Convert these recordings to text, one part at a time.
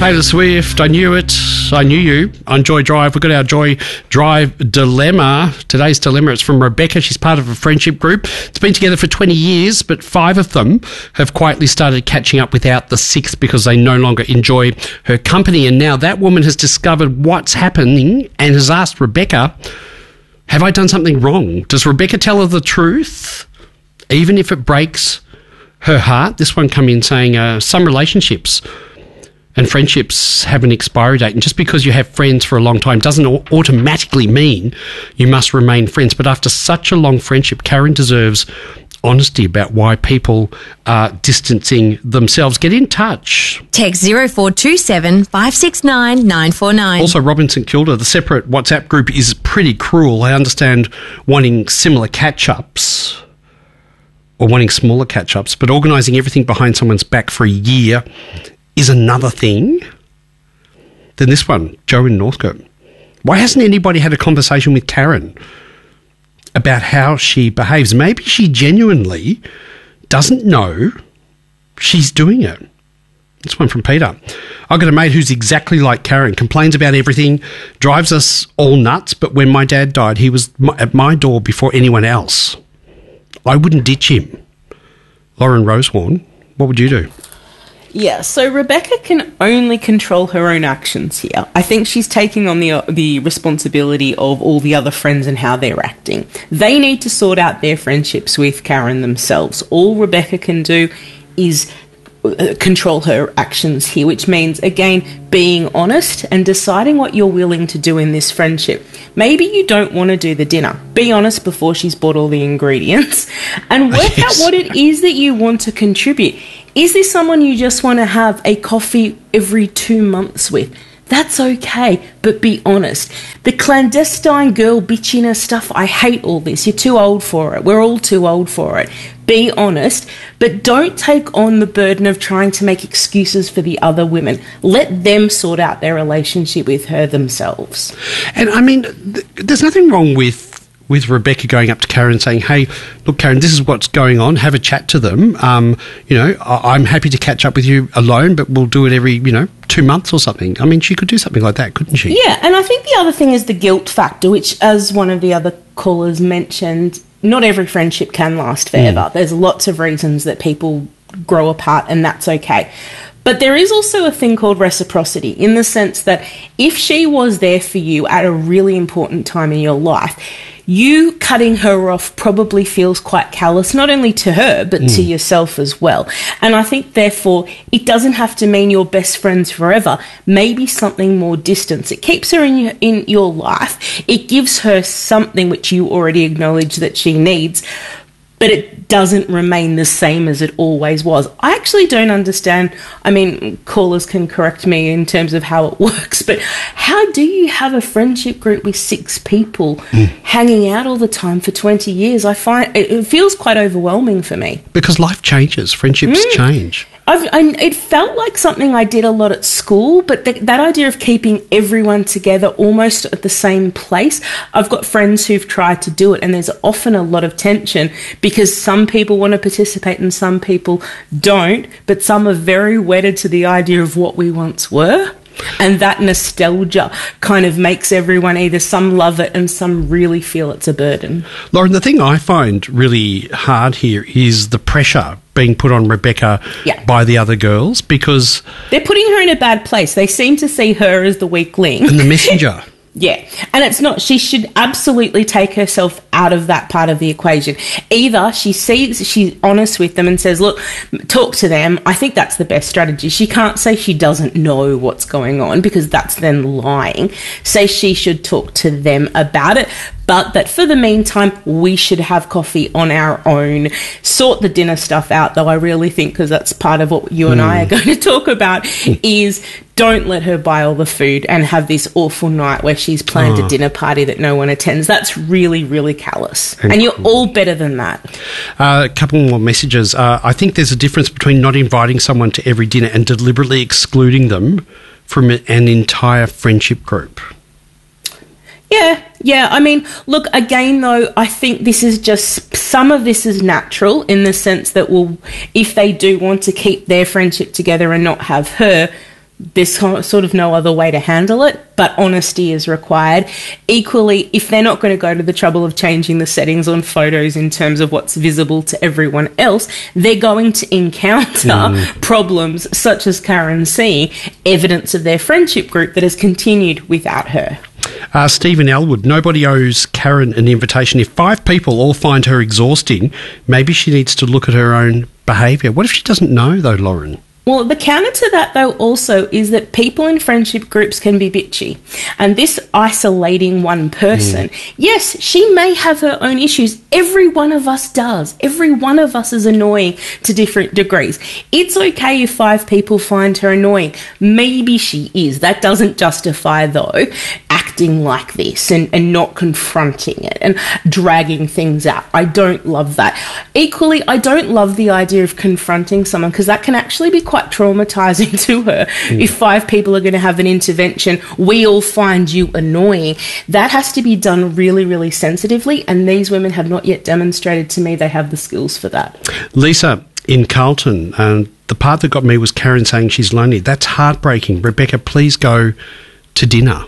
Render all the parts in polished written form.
Taylor Swift, I Knew It, I Knew You on Joy Drive. We've got our Joy Drive dilemma. Today's dilemma is from Rebecca. She's part of a friendship group. It's been together for 20 years, but 5 of them have quietly started catching up without the 6th because they no longer enjoy her company. And now that woman has discovered what's happening and has asked Rebecca, have I done something wrong? Does Rebecca tell her the truth, even if it breaks her heart? This one come in saying some relationships and friendships have an expiry date, and just because you have friends for a long time doesn't automatically mean you must remain friends. But after such a long friendship, Karen deserves honesty about why people are distancing themselves. Get in touch. Text 0427 569 949. Also, Robin St Kilda, the separate WhatsApp group is pretty cruel. I understand wanting similar catch-ups or wanting smaller catch-ups, but organising everything behind someone's back for a year is another thing. Then this one, Joe in Northcote. Why hasn't anybody had a conversation with Karen about how she behaves? Maybe she genuinely doesn't know she's doing it. This one from Peter. I've got a mate who's exactly like Karen, complains about everything, drives us all nuts, but when my dad died, he was at my door before anyone else. I wouldn't ditch him. Lauren Rosehorn, what would you do? Yeah, so Rebecca can only control her own actions here. I think she's taking on the responsibility of all the other friends and how they're acting. They need to sort out their friendships with Karen themselves. All Rebecca can do is control her actions here, which means, again, being honest and deciding what you're willing to do in this friendship. Maybe you don't want to do the dinner. Be honest before she's bought all the ingredients and work out what it is that you want to contribute. Is this someone you just want to have a coffee every 2 months with? That's okay, but be honest. The clandestine girl bitchiness stuff, I hate all this. You're too old for it. We're all too old for it. Be honest, but don't take on the burden of trying to make excuses for the other women. Let them sort out their relationship with her themselves. And I mean, there's nothing wrong with Rebecca going up to Karen and saying, hey, look, Karen, this is what's going on. Have a chat to them. I'm happy to catch up with you alone, but we'll do it every, 2 months or something. I mean, she could do something like that, couldn't she? Yeah, and I think the other thing is the guilt factor, which, as one of the other callers mentioned, not every friendship can last forever. There's lots of reasons that people grow apart, and that's okay. But there is also a thing called reciprocity, in the sense that if she was there for you at a really important time in your life, you cutting her off probably feels quite callous, not only to her, but to yourself as well. And I think, therefore, it doesn't have to mean you're best friends forever. Maybe something more distant. It keeps her in your life. It gives her something which you already acknowledge that she needs, but it doesn't remain the same as it always was. I actually don't understand. I mean, callers can correct me in terms of how it works, but how do you have a friendship group with 6 people hanging out all the time for 20 years? I find it feels quite overwhelming for me. Because life changes, friendships change. It felt like something I did a lot at school, but that idea of keeping everyone together almost at the same place, I've got friends who've tried to do it, and there's often a lot of tension because some people want to participate and some people don't, but some are very wedded to the idea of what we once were. And that nostalgia kind of makes everyone, either some love it and some really feel it's a burden. Lauren, the thing I find really hard here is the pressure being put on Rebecca by the other girls, because they're putting her in a bad place. They seem to see her as the weak link. And the messenger. Yeah, and it's not. She should absolutely take herself out of that part of the equation. Either she's honest with them and says, look, talk to them. I think that's the best strategy. She can't say she doesn't know what's going on, because that's then lying. Say she should talk to them about it, but that for the meantime, we should have coffee on our own. Sort the dinner stuff out, though I really think, because that's part of what you and I are going to talk about, is don't let her buy all the food and have this awful night where she's planned a dinner party that no one attends. That's really, really callous. And you're all better than that. A couple more messages. I think there's a difference between not inviting someone to every dinner and deliberately excluding them from an entire friendship group. Yeah. I mean, look, again, though, I think this is just, some of this is natural in the sense that, well, if they do want to keep their friendship together and not have her, There's sort of no other way to handle it, but honesty is required. Equally, if they're not going to go to the trouble of changing the settings on photos in terms of what's visible to everyone else, they're going to encounter problems such as Karen seeing evidence of their friendship group that has continued without her. Stephen Elwood, nobody owes Karen an invitation. If 5 people all find her exhausting, maybe she needs to look at her own behaviour. What if she doesn't know, though, Lauren? Well, the counter to that, though, also is that people in friendship groups can be bitchy. And this isolating one person, yes, she may have her own issues. Every one of us does. Every one of us is annoying to different degrees. It's okay if 5 people find her annoying. Maybe she is. That doesn't justify, though, acting like this and not confronting it and dragging things out. I don't love that. Equally, I don't love the idea of confronting someone, because that can actually be quite traumatizing to her. If 5 people are going to have an intervention, we all find you annoying. That has to be done really, really sensitively, and these women have not yet demonstrated to me they have the skills for that. Lisa, in Carlton, the part that got me was Karen saying she's lonely. That's heartbreaking. Rebecca, please go to dinner.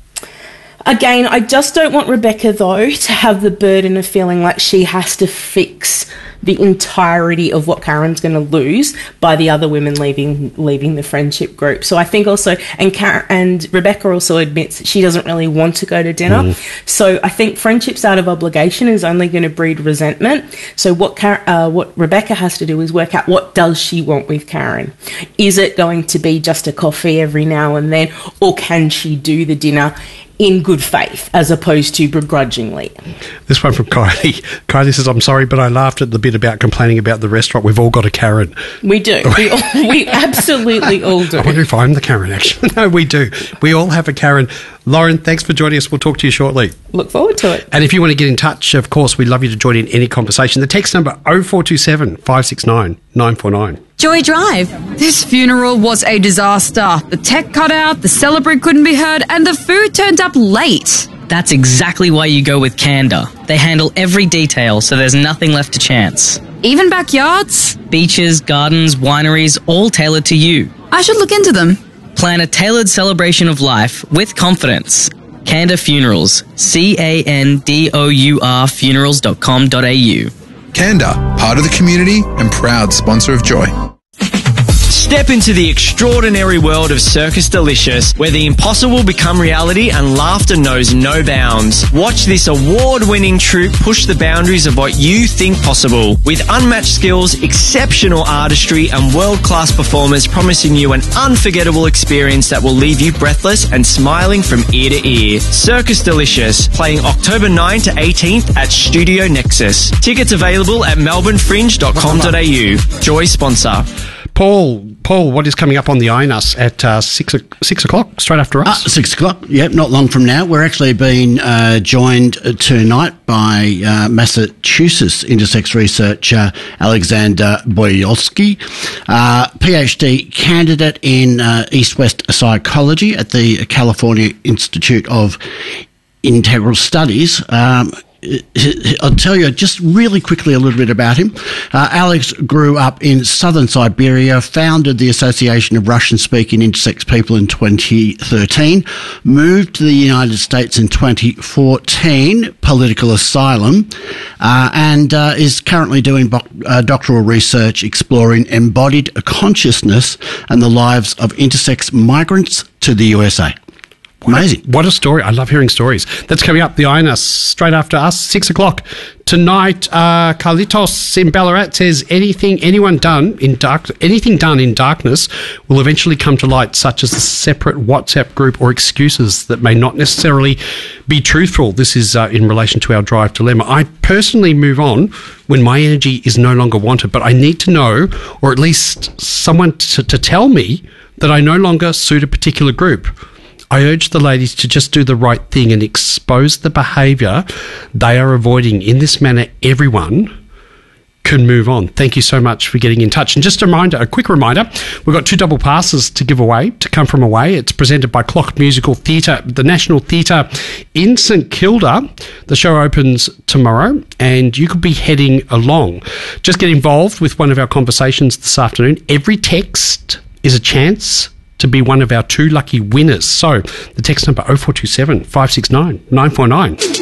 Again, I just don't want Rebecca, though, to have the burden of feeling like she has to fix the entirety of what Karen's going to lose by the other women leaving the friendship group. So I think also, and Rebecca also admits that she doesn't really want to go to dinner. So I think friendships out of obligation is only going to breed resentment. So what Rebecca has to do is work out, what does she want with Karen? Is it going to be just a coffee every now and then, or can she do the dinner in good faith as opposed to begrudgingly? This one from Kylie. Kylie says, I'm sorry, but I laughed at the bit about complaining about the restaurant. We've all got a Karen. We do. We absolutely all do. I wonder if I'm the Karen, actually. No, we do. We all have a Karen. Lauren, thanks for joining us. We'll talk to you shortly. Look forward to it. And if you want to get in touch, of course, we'd love you to join in any conversation. The text number 0427 569 949. Joy Drive. This funeral was a disaster. The tech cut out, the celebrant couldn't be heard, and the food turned up late. That's exactly why you go with Canada. They handle every detail, so there's nothing left to chance. Even backyards? Beaches, gardens, wineries, all tailored to you. I should look into them. Plan a tailored celebration of life with confidence. Canda Funerals. CANDOUR funerals.com.au. Canda, part of the community and proud sponsor of Joy. Step into the extraordinary world of Circus Delicious, where the impossible become reality and laughter knows no bounds. Watch this award-winning troupe push the boundaries of what you think possible. With unmatched skills, exceptional artistry, and world-class performers promising you an unforgettable experience that will leave you breathless and smiling from ear to ear. Circus Delicious, playing October 9 to 18th at Studio Nexus. Tickets available at melbournefringe.com.au. Joy sponsor. Paul, what is coming up on the INUS at 6 o'clock, straight after us? 6 o'clock, yep, not long from now. We're actually being joined tonight by Massachusetts intersex researcher Alexander Boyolsky, PhD candidate in East-West psychology at the California Institute of Integral Studies. I'll tell you just really quickly a little bit about him. Alex grew up in southern Siberia, founded the Association of Russian-Speaking Intersex People in 2013, moved to the United States in 2014, political asylum, and is currently doing doctoral research exploring embodied consciousness and the lives of intersex migrants to the USA. Amazing. What a story. I love hearing stories. That's coming up, the INUS, straight after us, 6 o'clock. Tonight, Carlitos in Ballarat says anything done in darkness will eventually come to light, such as a separate WhatsApp group or excuses that may not necessarily be truthful. This is in relation to our drive dilemma. I personally move on when my energy is no longer wanted, but I need to know, or at least someone to tell me, that I no longer suit a particular group. I urge the ladies to just do the right thing and expose the behaviour they are avoiding. In this manner, everyone can move on. Thank you so much for getting in touch. And just a quick reminder, we've got 2 double passes to give away to Come From Away. It's presented by Clock Musical Theatre, the National Theatre in St Kilda. The show opens tomorrow and you could be heading along. Just get involved with one of our conversations this afternoon. Every text is a chance to be one of our 2 lucky winners. So the text number 0427 569 949.